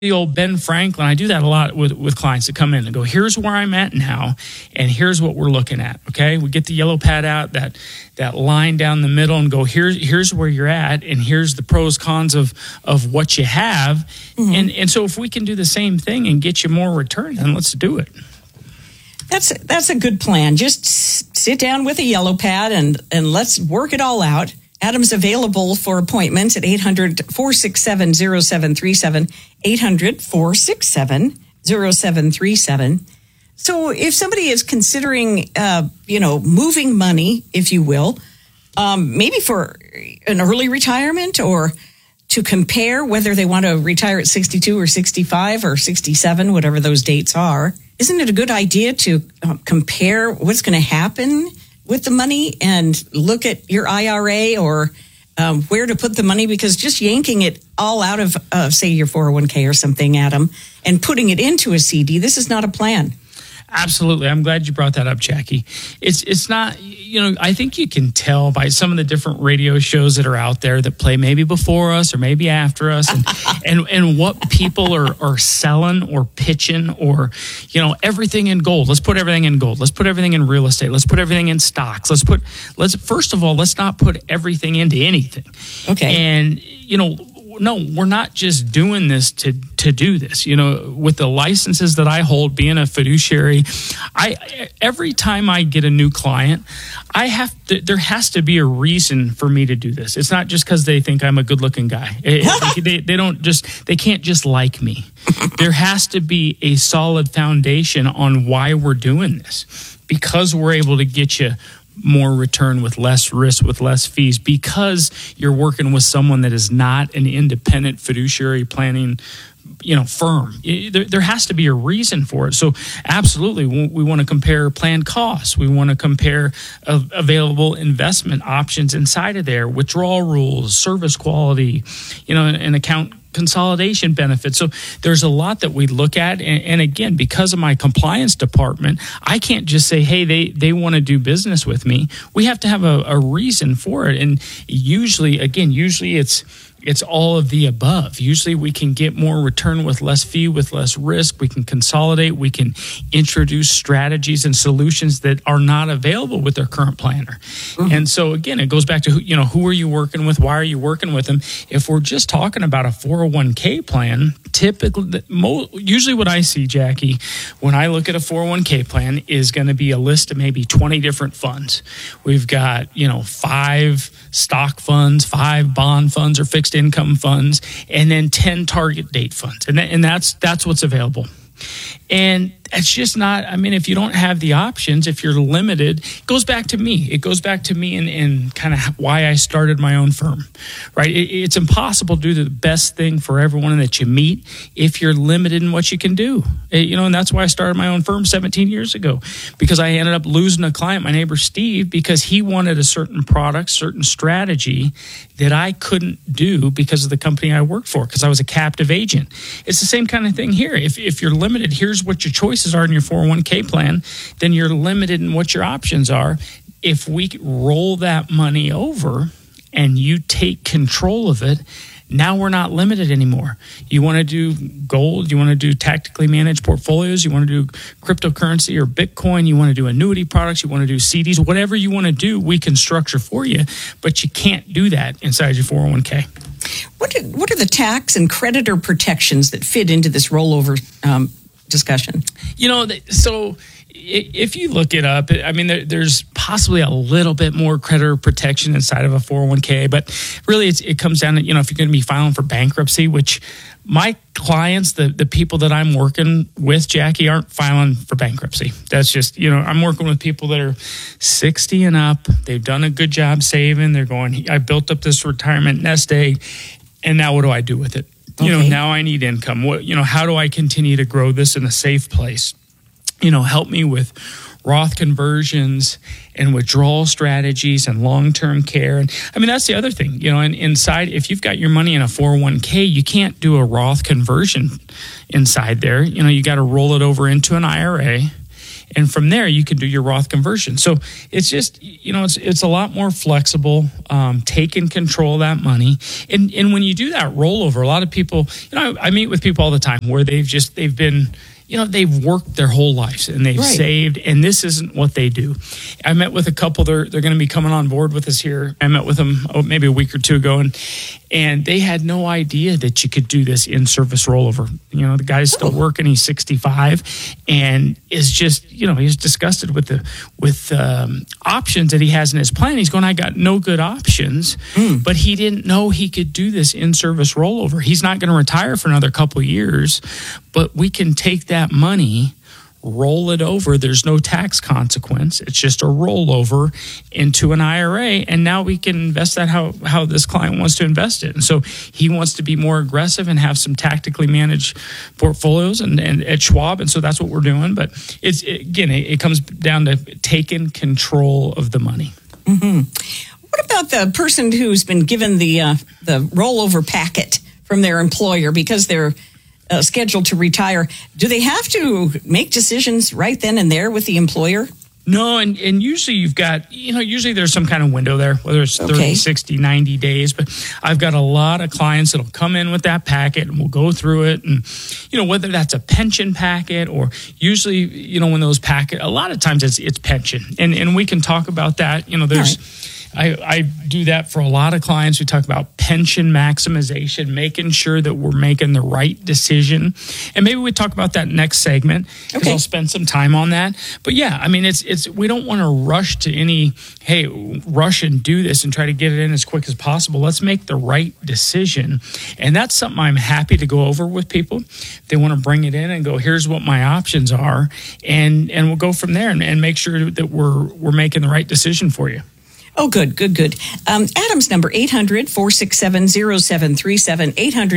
the old Ben Franklin. I do that a lot with clients that come in and go, here's where I'm at now, and here's what we're looking at. Okay, we get the yellow pad out, that line down the middle, and go, here's where you're at, and here's the pros, cons of what you have. Mm-hmm. And so if we can do the same thing and get you more return, then let's do it. That's a good plan. Just sit down with a yellow pad and let's work it all out. Adam's available for appointments at 800-467-0737, 800-467-0737. So if somebody is considering, moving money, if you will, maybe for an early retirement or to compare whether they want to retire at 62 or 65 or 67, whatever those dates are, isn't it a good idea to compare what's going to happen with the money and look at your IRA or where to put the money? Because just yanking it all out of, say, your 401k or something, Adam, and putting it into a CD, this is not a plan. Absolutely. I'm glad you brought that up, Jackie. It's not, I think you can tell by some of the different radio shows that are out there that play maybe before us or maybe after us and what people are selling or pitching or, everything in gold. Let's put everything in gold. Let's put everything in real estate. Let's put everything in stocks. First of all, let's not put everything into anything. Okay. And, no, we're not just doing this to do this. With the licenses that I hold, being a fiduciary, every time I get a new client, there has to be a reason for me to do this. It's not just because they think I'm a good-looking guy. They can't just like me. There has to be a solid foundation on why we're doing this, because we're able to get you more return with less risk, with less fees, because you're working with someone that is not an independent fiduciary planning firm. There has to be a reason for it. So absolutely, we want to compare plan costs. We want to compare available investment options inside of there, withdrawal rules, service quality, and account consolidation benefits. So there's a lot that we look at. And again, because of my compliance department, I can't just say, hey, they want to do business with me. We have to have a reason for it. And usually it's all of the above. Usually we can get more return with less fee, with less risk. We can consolidate. We can introduce strategies and solutions that are not available with their current planner. Mm-hmm. And so again, it goes back to, who are you working with? Why are you working with them? If we're just talking about a 401k plan, usually what I see, Jackie, when I look at a 401k plan is going to be a list of maybe 20 different funds. We've got, 5 stock funds, 5 bond funds or fixed income funds, and then 10 target date funds. And that's what's available. And it's just not, if you don't have the options, if you're limited, it goes back to me. It goes back to me and kind of why I started my own firm, right? It's impossible to do the best thing for everyone that you meet if you're limited in what you can do. And that's why I started my own firm 17 years ago, because I ended up losing a client, my neighbor Steve, because he wanted a certain product, certain strategy that I couldn't do because of the company I worked for, because I was a captive agent. It's the same kind of thing here. If you're limited, here's what your choices are in your 401k plan, then you're limited in what your options are. If we roll that money over and you take control of it, now we're not limited anymore. You want to do gold, you want to do tactically managed portfolios, you want to do cryptocurrency or Bitcoin, you want to do annuity products, you want to do CDs, whatever you want to do, we can structure for you, but you can't do that inside your 401k. What are the tax and creditor protections that fit into this rollover discussion? So if you look it up, there's possibly a little bit more creditor protection inside of a 401k, but really it comes down to, if you're going to be filing for bankruptcy, which my clients, the people that I'm working with, Jackie, aren't filing for bankruptcy. That's just, I'm working with people that are 60 and up. They've done a good job saving. They're going, I built up this retirement nest egg, and now what do I do with it? Okay. Now I need income. How do I continue to grow this in a safe place? Help me with Roth conversions and withdrawal strategies and long-term care. And that's the other thing, and inside, if you've got your money in a 401k, you can't do a Roth conversion inside there. You got to roll it over into an IRA. And from there, you can do your Roth conversion. So it's just, it's a lot more flexible, taking control of that money. And when you do that rollover, a lot of people, I meet with people all the time where they've been, they've worked their whole lives and they've saved, and this isn't what they do. I met with a couple, they're going to be coming on board with us here. I met with them maybe a week or two ago, and they had no idea that you could do this in-service rollover. The guy's still working, he's 65, and is just, he's disgusted with the options that he has in his plan. He's going, I got no good options, but he didn't know he could do this in-service rollover. He's not going to retire for another couple of years, but we can take that money, roll it over. There's no tax consequence. It's just a rollover into an IRA. And now we can invest that how this client wants to invest it. And so he wants to be more aggressive and have some tactically managed portfolios and at Schwab. And so that's what we're doing. But it comes down to taking control of the money. Mm-hmm. What about the person who's been given the rollover packet from their employer because they're scheduled to retire? Do they have to make decisions right then and there with the employer? No, and usually you've got, usually there's some kind of window there, whether it's 30, 60, 90 days. But I've got a lot of clients that'll come in with that packet and we'll go through it. And, whether that's a pension packet or usually, when those a lot of times it's pension. And we can talk about that. I do that for a lot of clients. We talk about pension maximization, making sure that we're making the right decision. And maybe we talk about that next segment because I'll spend some time on that. But yeah, it's we don't want to rush to rush and do this and try to get it in as quick as possible. Let's make the right decision. And that's something I'm happy to go over with people. They want to bring it in and go, here's what my options are. And we'll go from there and make sure that we're making the right decision for you. Oh, good. Adam's number, 800-467-0737,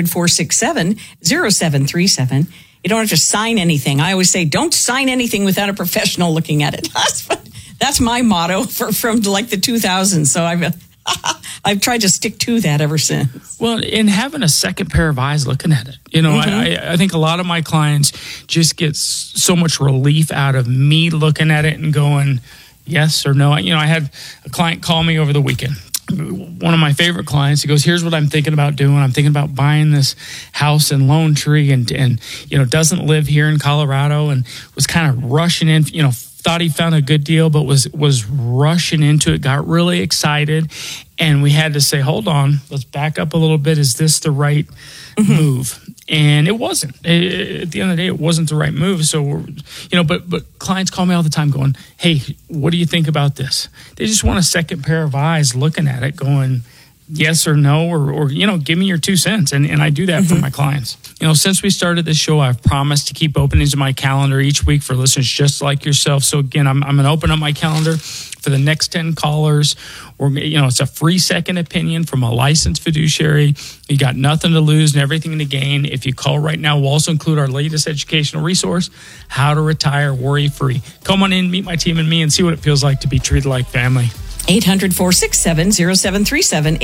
800-467-0737. You don't have to sign anything. I always say, don't sign anything without a professional looking at it. That's my motto from like the 2000s. So I've tried to stick to that ever since. Well, in having a second pair of eyes looking at it, I think a lot of my clients just get so much relief out of me looking at it and going, yes or no. I had a client call me over the weekend. One of my favorite clients, he goes, here's what I'm thinking about doing. I'm thinking about buying this house in Lone Tree and doesn't live here in Colorado and was kind of rushing in, thought he found a good deal, but was rushing into it, got really excited. And we had to say, hold on, let's back up a little bit. Is this the right move? And it wasn't. At the end of the day, it wasn't the right move. So, but clients call me all the time going, hey, what do you think about this? They just want a second pair of eyes looking at it going, yes or no, or give me your 2 cents. And I do that for my clients. Since we started this show, I've promised to keep openings in my calendar each week for listeners just like yourself. So again, I'm going to open up my calendar for the next 10 callers. Or, it's a free second opinion from a licensed fiduciary. You got nothing to lose and everything to gain. If you call right now, we'll also include our latest educational resource, How to Retire Worry-Free. Come on in, meet my team and me, and see what it feels like to be treated like family. 800-467-0737,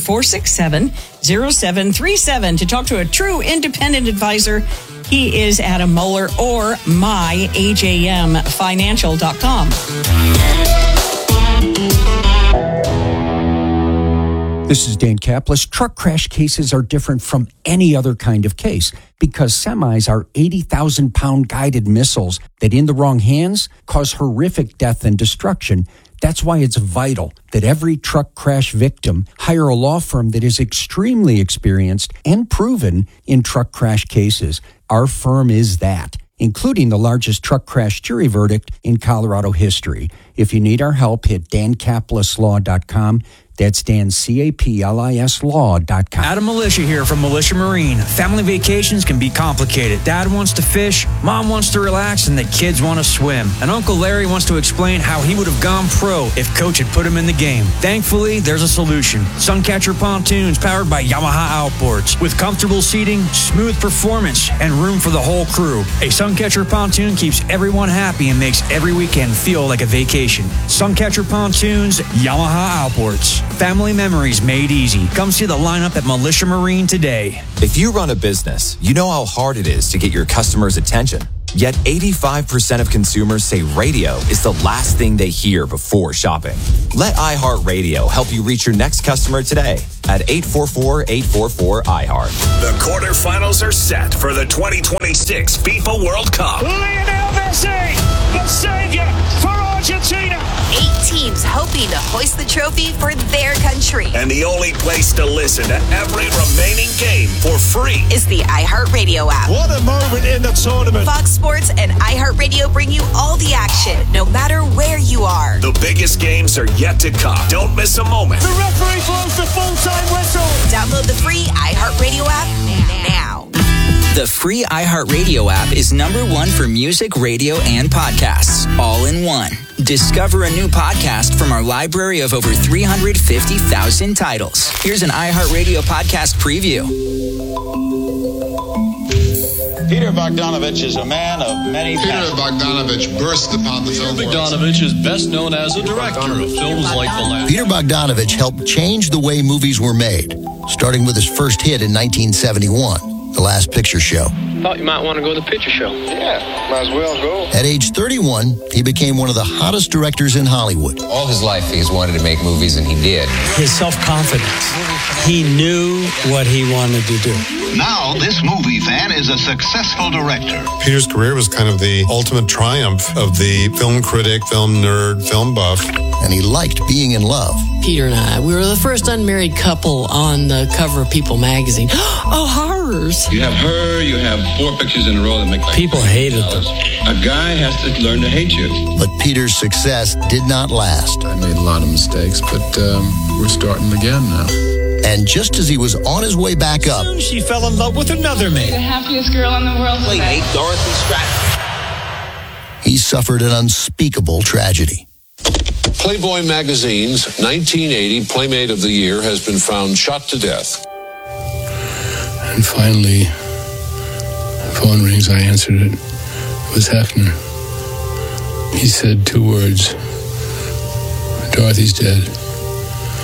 800-467-0737 to talk to a true independent advisor. He is Adam Moeller or myajmfinancial.com. This is Dan Kaplis. Truck crash cases are different from any other kind of case because semis are 80,000-pound guided missiles that in the wrong hands cause horrific death and destruction. That's why it's vital that every truck crash victim hire a law firm that is extremely experienced and proven in truck crash cases. Our firm is that, including the largest truck crash jury verdict in Colorado history. If you need our help, hit dankapleslaw.com. That's DanCaplisLaw.com. Adam Militia here from Militia Marine. Family vacations can be complicated. Dad wants to fish, Mom wants to relax, and the kids want to swim. And Uncle Larry wants to explain how he would have gone pro if Coach had put him in the game. Thankfully, there's a solution. Suncatcher Pontoons powered by Yamaha Outboards. With comfortable seating, smooth performance, and room for the whole crew. A Suncatcher Pontoon keeps everyone happy and makes every weekend feel like a vacation. Suncatcher Pontoons, Yamaha Outboards. Family memories made easy. Come see the lineup at Militia Marine today. If you run a business, you know how hard it is to get your customers' attention. Yet 85% of consumers say radio is the last thing they hear before shopping. Let iHeartRadio help you reach your next customer today at 844-844-iHeart. The quarterfinals are set for the 2026 FIFA World Cup. Lionel Messi, the savior for Argentina. 8 teams hoping to hoist the trophy for their country. And the only place to listen to every remaining game for free is the iHeartRadio app. What a moment in the tournament. Fox Sports and iHeartRadio bring you all the action, no matter where you are. The biggest games are yet to come. Don't miss a moment. The referee blows the full-time whistle. Download the free iHeartRadio app now. The free iHeartRadio app is #1 for music, radio, and podcasts, all in one. Discover a new podcast from our library of over 350,000 titles. Here's an iHeartRadio podcast preview. Peter Bogdanovich is a man of many passions. Peter Bogdanovich burst upon the film world. Bogdanovich is best known as a director of films like The Last. Peter Bogdanovich helped change the way movies were made, starting with his first hit in 1971. The Last Picture Show. Thought you might want to go to the picture show. Yeah, might as well go. At age 31, he became one of the hottest directors in Hollywood. All his life, he's wanted to make movies, and he did. His self-confidence. He knew what he wanted to do. Now, this movie fan is a successful director. Peter's career was kind of the ultimate triumph of the film critic, film nerd, film buff. And he liked being in love. Peter and I, we were the first unmarried couple on the cover of People magazine. Oh, horrors. You have her, you have 4 pictures in a row that make like people hated them. A guy has to learn to hate you. But Peter's success did not last. I made a lot of mistakes, but we're starting again now. And just as he was on his way back up, she fell in love with another man. The happiest girl in the world. Play hate Dorothy Stratton. He suffered an unspeakable tragedy. Playboy magazine's 1980 Playmate of the Year has been found shot to death. And finally, the phone rings. I answered it. It was Hefner. He said 2 words. Dorothy's dead.